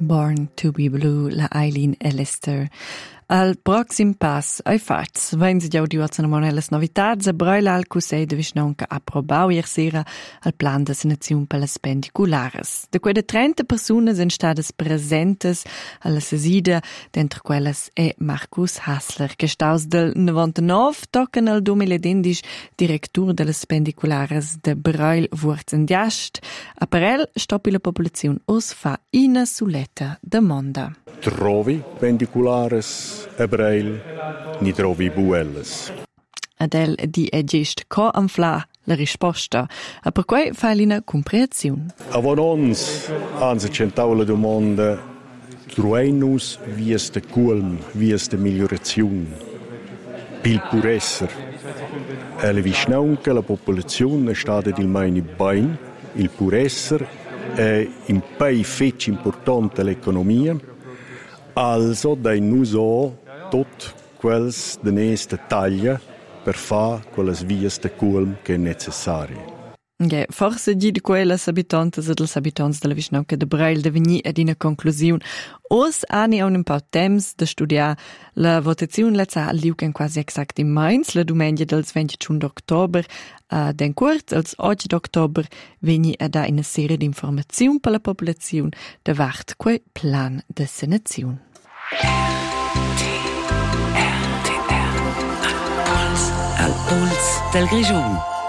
Born to be Blue, la Eileen Ellister. Al proxim pass ai fats, wenn si già udiuazza monelles novitats, a Breula al Cusei de Vischnaunca approbau ier sera al plan de sanaziun per las pendiculares. De quelle 30 personas en stades presentes alla sesida, d'entre quelles è Marcus Hassler, che staus del 99 tocan al 2011 directur de las pendiculares de Breul Wurzendiast. A per el stoppi la popolazione os fa ina suletta domanda. Trovi pendiculares a Breil, ni trovi buelles. Adel di è gest co anfla la risposta, a per quei fa l'ina comprensione. Avon ons anse centau la domanda, truenus vies de culm, vies de miglioraziun, pil pur esser. Le Vischnaunca la popolazione sta il meini bain, il pur esser, è un pei fetch importante l'economia. Also, dai nus ho tot quels de nesta taglia per fa quelles vias de culm che è necessarie. Ja, forse di quelles abitantes e dels abitants della Vischnaunca de Breil de venir ad una conclusione. Os ani ha un po' temps de studiar la votazione lezza al liugen quasi exact in Mainz, la domenica dels 21 d'october, den curt, als 8 d'october, veni a da una serie di informazioni per la popolazione de vart quel plan de sanazione. Al puls del Grigiun.